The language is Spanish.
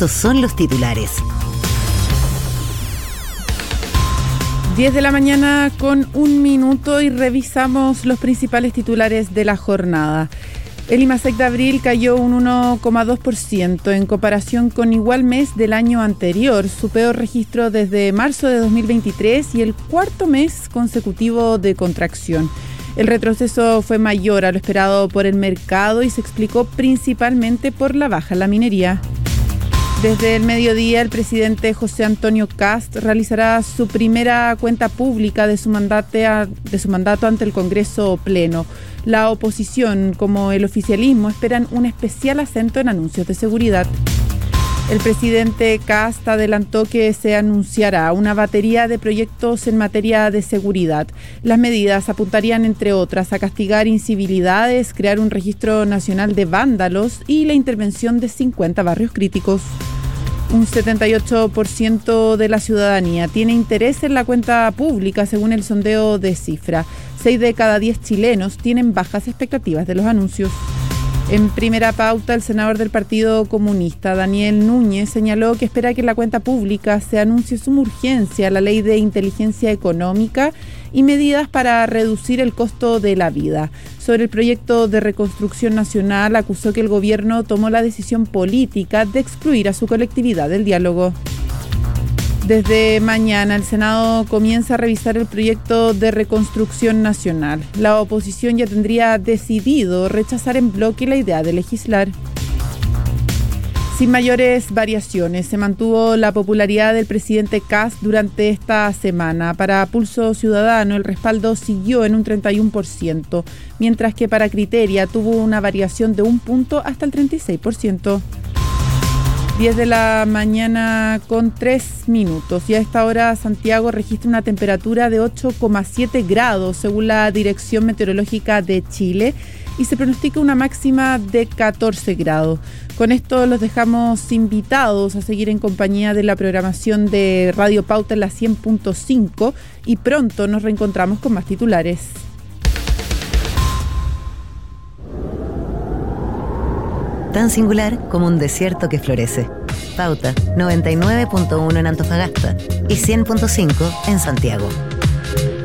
Estos son los titulares. 10 de la mañana con 1 minuto y revisamos los principales titulares de la jornada. El IMASEC de abril cayó un 1,2% en comparación con igual mes del año anterior, su peor registro desde marzo de 2023 y el cuarto mes consecutivo de contracción. El retroceso fue mayor a lo esperado por el mercado y se explicó principalmente por la baja en la minería. Desde el mediodía, el presidente José Antonio Kast realizará su primera cuenta pública de su mandato ante el Congreso Pleno. La oposición, como el oficialismo, esperan un especial acento en anuncios de seguridad. El presidente Kast adelantó que se anunciará una batería de proyectos en materia de seguridad. Las medidas apuntarían, entre otras, a castigar incivilidades, crear un registro nacional de vándalos y la intervención de 50 barrios críticos. Un 78% de la ciudadanía tiene interés en la cuenta pública, según el sondeo de Cifra. 6 de cada 10 chilenos tienen bajas expectativas de los anuncios. En primera pauta, el senador del Partido Comunista, Daniel Núñez, señaló que espera que en la cuenta pública se anuncie suma urgencia la ley de inteligencia económica y medidas para reducir el costo de la vida. Sobre el proyecto de reconstrucción nacional, acusó que el gobierno tomó la decisión política de excluir a su colectividad del diálogo. Desde mañana, el Senado comienza a revisar el proyecto de reconstrucción nacional. La oposición ya tendría decidido rechazar en bloque la idea de legislar. Sin mayores variaciones, se mantuvo la popularidad del presidente Kast durante esta semana. Para Pulso Ciudadano, el respaldo siguió en un 31%, mientras que para Criteria tuvo una variación de 1 punto hasta el 36%. 10 de la mañana con 3 minutos y a esta hora Santiago registra una temperatura de 8,7 grados según la Dirección Meteorológica de Chile y se pronostica una máxima de 14 grados. Con esto los dejamos invitados a seguir en compañía de la programación de Radio Pauta en la 100.5 y pronto nos reencontramos con más titulares. Tan singular como un desierto que florece. Pauta 99.1 en Antofagasta y 100.5 en Santiago.